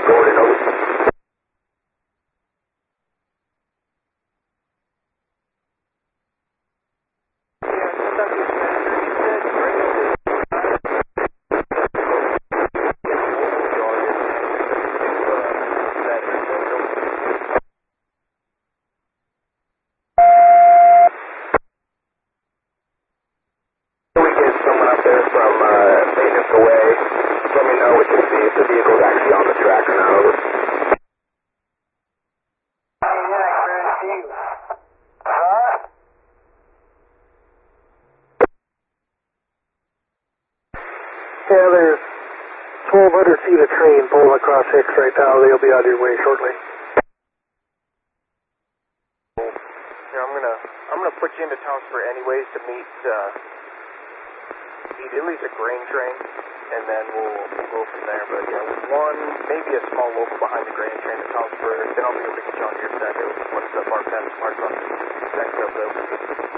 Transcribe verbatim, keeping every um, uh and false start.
Gordon, over. Someone up there from uh, maintenance away. Let me know what you see, if the vehicle's actually on the track or not. Over. Yeah, there's twelve hundred feet of train pulling across Hicks right now. They'll be out of your way shortly. Yeah, I'm gonna I'm gonna put you into Townsburg anyways to meet uh, meet at least a grain train, and then we'll, we'll go from there. But yeah, with one, maybe a small local behind the grain train in Townsburg, then I'll be able to get you on your set. It was what's the Mark Pass Smart Bus next up though.